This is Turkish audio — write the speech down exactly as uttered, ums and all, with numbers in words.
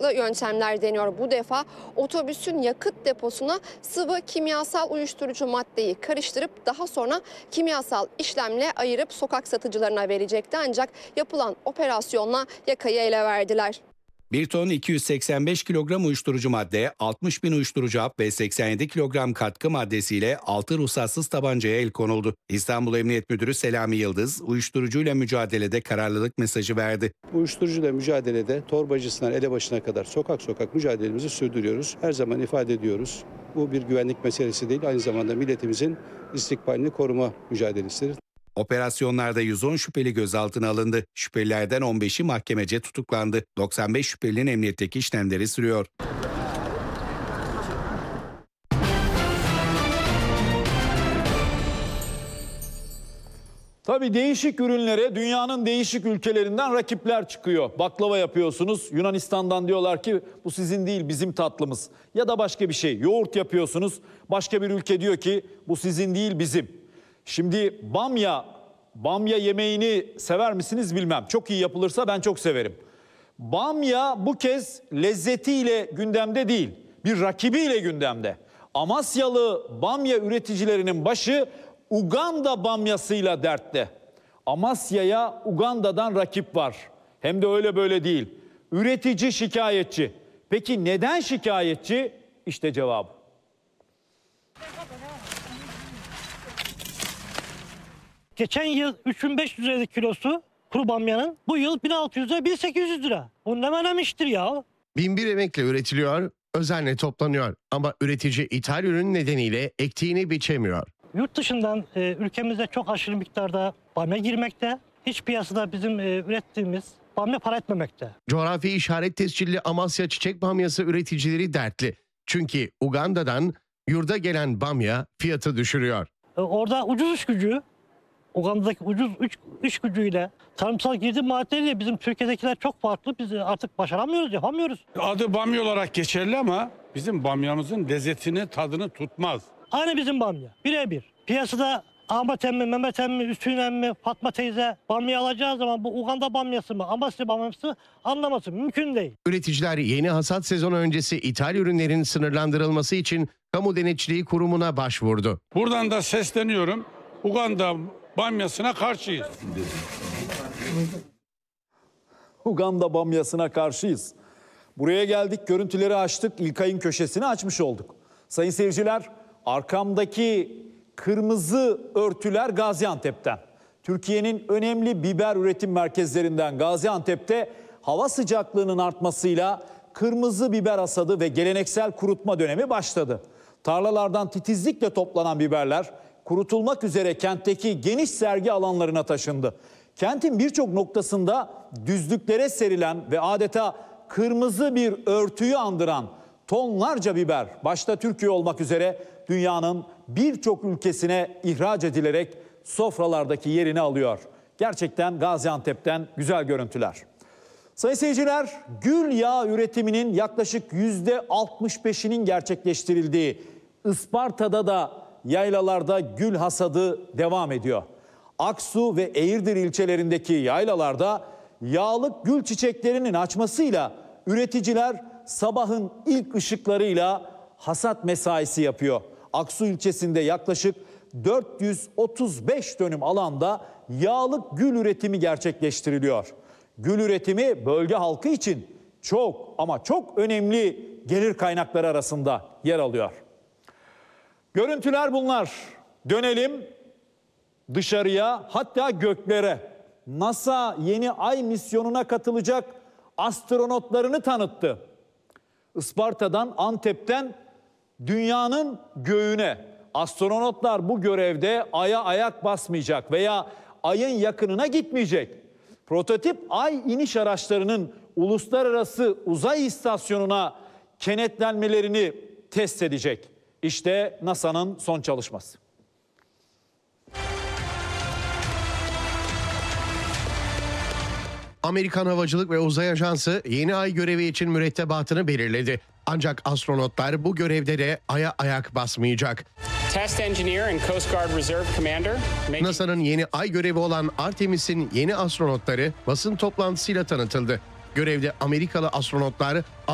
farklı yöntemler deniyor. Bu defa otobüsün yakıt deposuna sıvı kimyasal uyuşturucu maddeyi karıştırıp daha sonra kimyasal işlemle ayırıp sokak satıcılarına verecekti. Ancak yapılan operasyonla yakayı ele verdiler. bir ton iki yüz seksen beş kilogram uyuşturucu madde, altmış bin uyuşturucu hap ve seksen yedi kilogram katkı maddesiyle altı ruhsatsız tabancaya el konuldu. İstanbul Emniyet Müdürü Selami Yıldız, uyuşturucuyla mücadelede kararlılık mesajı verdi. Uyuşturucuyla mücadelede torbacısından elebaşına kadar sokak sokak mücadelemizi sürdürüyoruz. Her zaman ifade ediyoruz. Bu bir güvenlik meselesi değil, aynı zamanda milletimizin istikbalini koruma mücadelesidir. Operasyonlarda yüz on şüpheli gözaltına alındı. Şüphelilerden on beşi mahkemece tutuklandı. doksan beş şüphelinin emniyetteki işlemleri sürüyor. Tabii değişik ürünlere dünyanın değişik ülkelerinden rakipler çıkıyor. Baklava yapıyorsunuz, Yunanistan'dan diyorlar ki bu sizin değil bizim tatlımız. Ya da başka bir şey, yoğurt yapıyorsunuz, başka bir ülke diyor ki bu sizin değil bizim. Şimdi bamya, bamya yemeğini sever misiniz bilmem. Çok iyi yapılırsa ben çok severim. Bamya bu kez lezzetiyle gündemde değil, bir rakibiyle gündemde. Amasyalı bamya üreticilerinin başı Uganda bamyasıyla dertte. Amasya'ya Uganda'dan rakip var. Hem de öyle böyle değil. Üretici şikayetçi. Peki neden şikayetçi? İşte cevabı. Geçen yıl üç bin beş yüz liraydı kilosu kuru bamyanın. Bu yıl bin altı yüz lira, bin sekiz yüz lira. Bu ne menemiştir ya? bin bir emekle üretiliyor, özenle toplanıyor. Ama üretici ithal ürün nedeniyle ektiğini biçemiyor. Yurt dışından e, ülkemize çok aşırı miktarda bamya girmekte. Hiç piyasada bizim e, ürettiğimiz bamya para etmemekte. Coğrafi işaret tescilli Amasya çiçek bamyası üreticileri dertli. Çünkü Uganda'dan yurda gelen bamya fiyatı düşürüyor. E, orada ucuz iş gücü, Uganda'daki ucuz iş, iş gücüyle tarımsal girdi maddeleriyle bizim Türkiye'dekiler çok farklı. Biz artık başaramıyoruz, yapamıyoruz. Adı bamya olarak geçerli ama bizim bamyamızın lezzetini, tadını tutmaz. Aynı bizim bamya, birebir. Piyasada Ahmet emmi, Mehmet emmi, Hüsnü emmi, Fatma teyze bamya alacağı zaman bu Uganda bamyası mı, Amasya bamyası mı anlaması mümkün değil. Üreticiler yeni hasat sezonu öncesi ithal ürünlerin sınırlandırılması için Kamu Denetçiliği Kurumu'na başvurdu. Buradan da sesleniyorum. Uganda bamyasına karşıyız. Uganda bamyasına karşıyız. Buraya geldik, görüntüleri açtık, İlkay'ın köşesini açmış olduk. Sayın seyirciler, arkamdaki kırmızı örtüler Gaziantep'ten. Türkiye'nin önemli biber üretim merkezlerinden Gaziantep'te hava sıcaklığının artmasıyla kırmızı biber hasadı ve geleneksel kurutma dönemi başladı. Tarlalardan titizlikle toplanan biberler kurutulmak üzere kentteki geniş sergi alanlarına taşındı. Kentin birçok noktasında düzlüklere serilen ve adeta kırmızı bir örtüyü andıran tonlarca biber başta Türkiye olmak üzere dünyanın birçok ülkesine ihraç edilerek sofralardaki yerini alıyor. Gerçekten Gaziantep'ten güzel görüntüler. Sayın seyirciler, gül yağı üretiminin yaklaşık yüzde altmış beşinin gerçekleştirildiği Isparta'da da yaylalarda gül hasadı devam ediyor. Aksu ve Eğirdir ilçelerindeki yaylalarda yağlık gül çiçeklerinin açmasıyla üreticiler sabahın ilk ışıklarıyla hasat mesaisi yapıyor. Aksu ilçesinde yaklaşık dört yüz otuz beş dönüm alanda yağlık gül üretimi gerçekleştiriliyor. Gül üretimi bölge halkı için çok ama çok önemli gelir kaynakları arasında yer alıyor. Görüntüler bunlar. Dönelim dışarıya, hatta göklere. NASA yeni ay misyonuna katılacak astronotlarını tanıttı. Isparta'dan, Antep'ten dünyanın göğüne. Astronotlar bu görevde aya ayak basmayacak veya ayın yakınına gitmeyecek. Prototip ay iniş araçlarının uluslararası uzay istasyonuna kenetlenmelerini test edecek. İşte NASA'nın son çalışması. Amerikan Havacılık ve Uzay Ajansı yeni ay görevi için mürettebatını belirledi. Ancak astronotlar bu görevde de aya ayak basmayacak. NASA'nın yeni ay görevi olan Artemis'in yeni astronotları basın toplantısıyla tanıtıldı. Görevde Amerikalı astronotlar